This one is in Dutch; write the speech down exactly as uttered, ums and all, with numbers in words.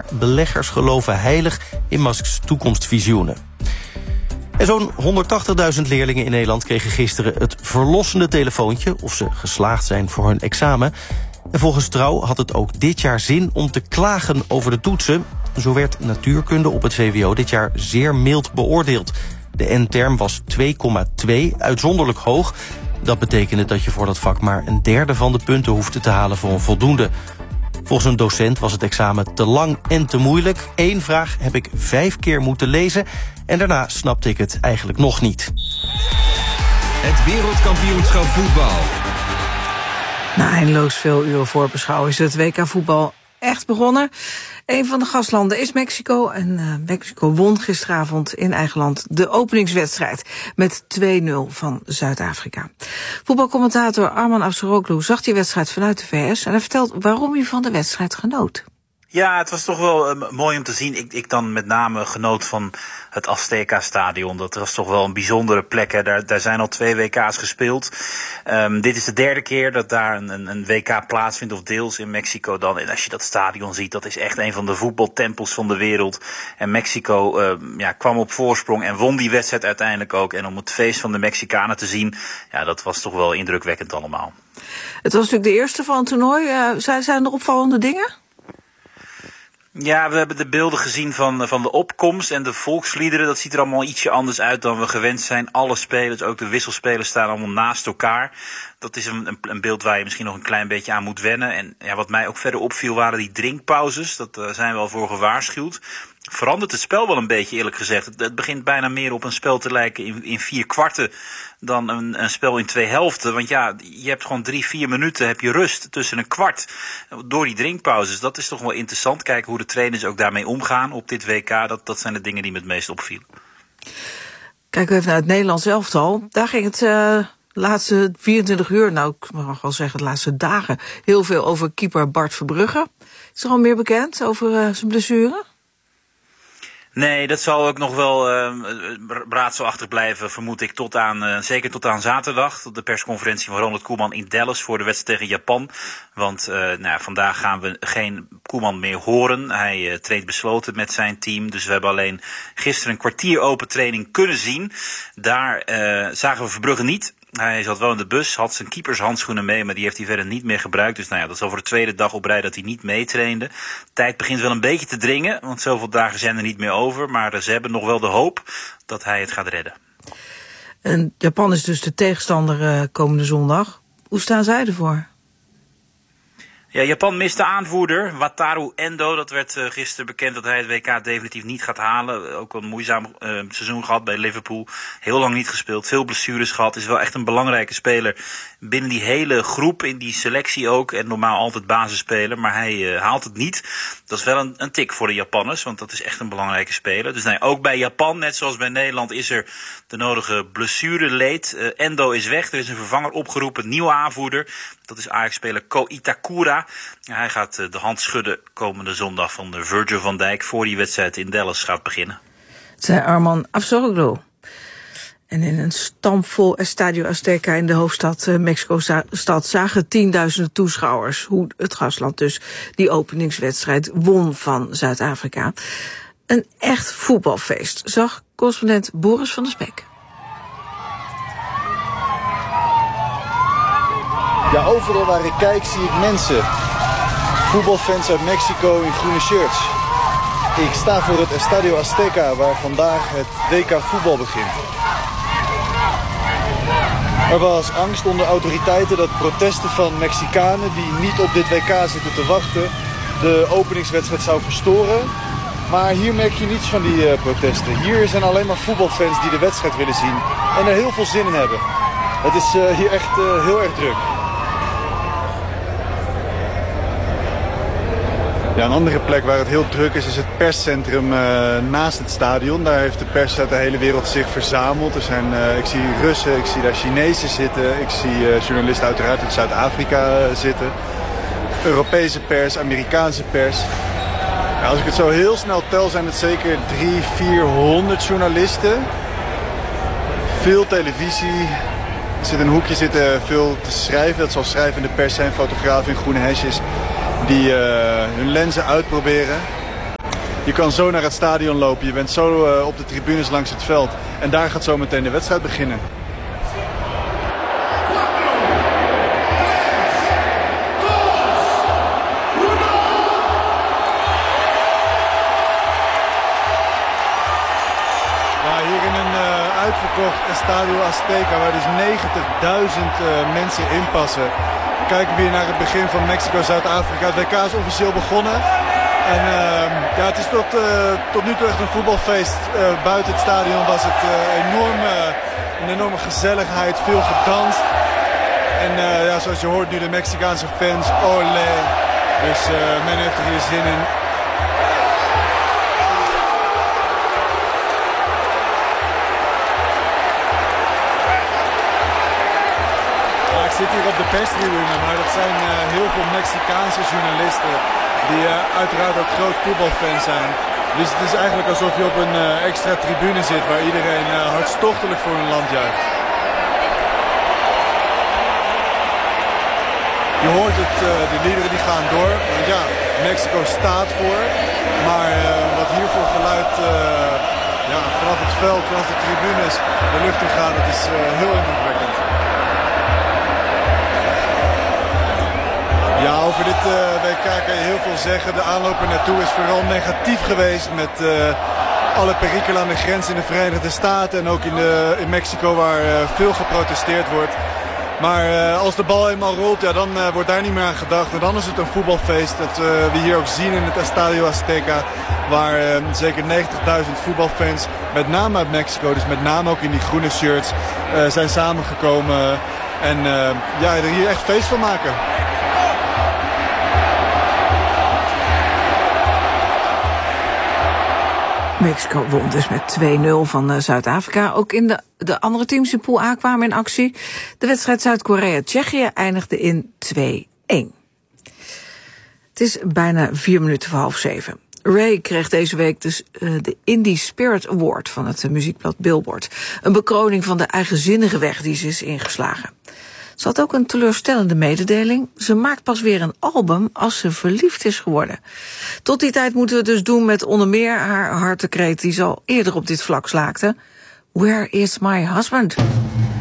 beleggers geloven heilig in Musks toekomstvisioenen. En zo'n honderdtachtigduizend leerlingen in Nederland kregen gisteren het verlossende telefoontje of ze geslaagd zijn voor hun examen. En volgens Trouw had het ook dit jaar zin om te klagen over de toetsen. Zo werd natuurkunde op het V W O dit jaar zeer mild beoordeeld. De N-term was twee komma twee, uitzonderlijk hoog. Dat betekende dat je voor dat vak maar een derde van de punten hoefde te halen voor een voldoende. Volgens een docent was het examen te lang en te moeilijk. Eén vraag heb ik vijf keer moeten lezen en daarna snapte ik het eigenlijk nog niet. Het wereldkampioenschap voetbal. Na eindeloos veel uren voorbeschouwen is het W K voetbal echt begonnen. Een van de gastlanden is Mexico en uh, Mexico won gisteravond in eigen land de openingswedstrijd met twee nul van Zuid-Afrika. Voetbalcommentator Arman Afsaroglu zag die wedstrijd vanuit de V S en hij vertelt waarom hij van de wedstrijd genoot. Ja, het was toch wel uh, mooi om te zien. Ik, ik dan met name genoot van het Azteca-stadion. Dat was toch wel een bijzondere plek. Hè. Daar, daar zijn al twee W K's gespeeld. Um, dit is de derde keer dat daar een, een, een W K plaatsvindt, of deels in Mexico dan. En als je dat stadion ziet, dat is echt een van de voetbaltempels van de wereld. En Mexico uh, ja, kwam op voorsprong en won die wedstrijd uiteindelijk ook. En om het feest van de Mexicanen te zien, ja, dat was toch wel indrukwekkend allemaal. Het was natuurlijk de eerste van het toernooi. Uh, zijn, zijn er opvallende dingen? Ja, we hebben de beelden gezien van, van de opkomst en de volksliederen. Dat ziet er allemaal ietsje anders uit dan we gewend zijn. Alle spelers, ook de wisselspelers, staan allemaal naast elkaar. Dat is een, een, een beeld waar je misschien nog een klein beetje aan moet wennen. En ja, wat mij ook verder opviel waren die drinkpauzes. Dat uh, zijn we al voor gewaarschuwd. Verandert het spel wel een beetje, eerlijk gezegd. Het, het begint bijna meer op een spel te lijken in, in vier kwarten dan een, een spel in twee helften. Want ja, je hebt gewoon drie, vier minuten heb je rust tussen een kwart door die drinkpauzes. Dat is toch wel interessant. Kijken hoe de trainers ook daarmee omgaan op dit W K. Dat, dat zijn de dingen die me het meest opvielen. Kijken we even naar het Nederlands elftal. Daar ging het uh, de laatste vierentwintig uur, nou ik mag wel zeggen de laatste dagen, heel veel over keeper Bart Verbrugge. Is er al meer bekend over uh, zijn blessure? Nee, dat zal ook nog wel uh, raadselachtig blijven, vermoed ik, tot aan, uh, zeker tot aan zaterdag. Tot de persconferentie van Ronald Koeman in Dallas voor de wedstrijd tegen Japan. Want uh, nou, vandaag gaan we geen Koeman meer horen. Hij uh, treedt besloten met zijn team. Dus we hebben alleen gisteren een kwartier open training kunnen zien. Daar uh, zagen we Verbrugge niet. Hij zat wel in de bus, had zijn keepershandschoenen mee, maar die heeft hij verder niet meer gebruikt. Dus nou ja, dat is over de tweede dag op rij dat hij niet meetrainde. Tijd begint wel een beetje te dringen, want zoveel dagen zijn er niet meer over. Maar ze hebben nog wel de hoop dat hij het gaat redden. En Japan is dus de tegenstander uh, komende zondag. Hoe staan zij ervoor? Ja, Japan mist de aanvoerder, Wataru Endo. Dat werd uh, gisteren bekend dat hij het W K definitief niet gaat halen. Ook een moeizaam uh, seizoen gehad bij Liverpool. Heel lang niet gespeeld, veel blessures gehad. Is wel echt een belangrijke speler binnen die hele groep, in die selectie ook. En normaal altijd basisspeler, maar hij uh, haalt het niet. Dat is wel een, een tik voor de Japanners, want dat is echt een belangrijke speler. Dus nee, ook bij Japan, net zoals bij Nederland, is er de nodige blessureleed. Uh, Endo is weg, er is een vervanger opgeroepen, nieuwe aanvoerder. Dat is Ajax-speler Ko Itakura. Hij gaat de hand schudden komende zondag van de Virgil van Dijk voor die wedstrijd in Dallas gaat beginnen. Zei Arman Afsaroglu. En in een stampvol Estadio Azteca in de hoofdstad Mexico-stad zagen tienduizenden toeschouwers hoe het gastland dus die openingswedstrijd won van Zuid-Afrika. Een echt voetbalfeest, zag correspondent Boris van der Spek. Ja, overal waar ik kijk zie ik mensen. Voetbalfans uit Mexico in groene shirts. Ik sta voor het Estadio Azteca waar vandaag het W K voetbal begint. Er was angst onder autoriteiten dat protesten van Mexicanen die niet op dit W K zitten te wachten de openingswedstrijd zou verstoren. Maar hier merk je niets van die uh, protesten. Hier zijn alleen maar voetbalfans die de wedstrijd willen zien en er heel veel zin in hebben. Het is uh, hier echt uh, heel erg druk. Ja, een andere plek waar het heel druk is, is het perscentrum uh, naast het stadion. Daar heeft de pers uit de hele wereld zich verzameld. Er zijn, uh, ik zie Russen, ik zie daar Chinezen zitten. Ik zie uh, journalisten uiteraard uit Zuid-Afrika uh, zitten. Europese pers, Amerikaanse pers. Ja, als ik het zo heel snel tel, zijn het zeker drie, vierhonderd journalisten. Veel televisie. Er zit een hoekje zitten veel te schrijven. Dat zal schrijvende pers zijn, fotografen in groene hesjes. Die uh, hun lenzen uitproberen. Je kan zo naar het stadion lopen. Je bent zo uh, op de tribunes langs het veld. En daar gaat zo meteen de wedstrijd beginnen. Uitverkocht Estadio Azteca, waar dus negentigduizend uh, mensen in passen. Kijken we hier naar het begin van Mexico-Zuid-Afrika. Het W K is officieel begonnen. En uh, ja, het is tot, uh, tot nu toe echt een voetbalfeest. Uh, buiten het stadion was het uh, enorm, uh, een enorme gezelligheid, veel gedanst. En uh, ja, zoals je hoort nu de Mexicaanse fans, olé. Dus uh, men heeft er hier zin in. Ik zit hier op de perstribune, maar dat zijn uh, heel veel Mexicaanse journalisten die uh, uiteraard ook groot voetbalfans zijn. Dus het is eigenlijk alsof je op een uh, extra tribune zit waar iedereen uh, hartstochtelijk voor hun land juicht. Je hoort het, uh, de liederen die gaan door. Want ja, Mexico staat voor. Maar uh, wat hier voor geluid uh, ja, vanaf het veld, vanaf de tribunes de lucht in gaat, dat is uh, heel indrukwekkend. Ja, over dit uh, W K kan je heel veel zeggen. De aanloop er naartoe is vooral negatief geweest met uh, alle perikelen aan de grens in de Verenigde Staten en ook in, de, in Mexico waar uh, veel geprotesteerd wordt. Maar uh, als de bal eenmaal rolt, ja, dan uh, wordt daar niet meer aan gedacht. En dan is het een voetbalfeest dat uh, we hier ook zien in het Estadio Azteca. Waar uh, zeker negentigduizend voetbalfans, met name uit Mexico, dus met name ook in die groene shirts, uh, zijn samengekomen. En uh, ja, er hier echt feest van maken. Mexico won dus met twee nul van uh, Zuid-Afrika. Ook in de, de andere teams in Pool A kwamen in actie. De wedstrijd Zuid-Korea-Tsjechië eindigde in twee-een. Het is bijna vier minuten voor half zeven. Ray kreeg deze week dus uh, de Indie Spirit Award van het uh, muziekblad Billboard. Een bekroning van de eigenzinnige weg die ze is ingeslagen. Ze had ook een teleurstellende mededeling. Ze maakt pas weer een album als ze verliefd is geworden. Tot die tijd moeten we het dus doen met onder meer haar hartekreet die ze al eerder op dit vlak slaakte. Where is my husband?